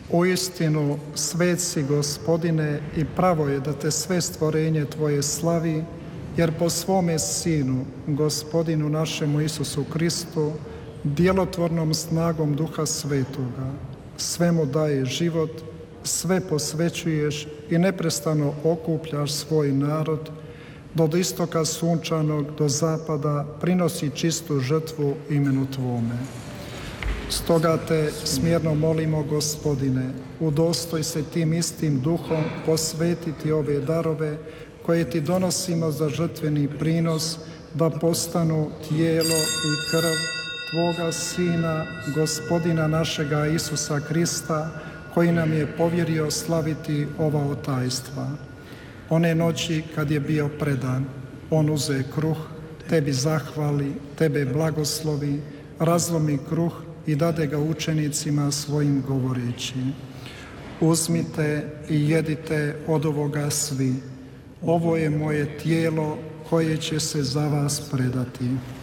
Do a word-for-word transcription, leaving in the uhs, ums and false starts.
Uistinu, svet si, Gospodine, i pravo je da te sve stvorenje Tvoje slavi, jer po svome Sinu, Gospodinu našemu Isusu Kristu, djelotvornom snagom Duha Svetoga, svemu daje život, sve posvećuješ i neprestano okupljaš svoj narod, do istoka sunčanog do zapada prinosi čistu žrtvu imenu Tvome. Stoga te smjerno molimo, Gospodine, udostoj se tim istim duhom posvetiti ove darove koje Ti donosimo za žrtveni prinos, da postanu tijelo i krv Tvoga Sina, Gospodina našega Isusa Krista, koji nam je povjerio slaviti ova otajstva. One noći kad je bio predan, on uze kruh, Tebi zahvali, Tebe blagoslovi, razlomi kruh i dade ga učenicima svojim govoreći: uzmite i jedite od ovoga svi. Ovo je moje tijelo koje će se za vas predati.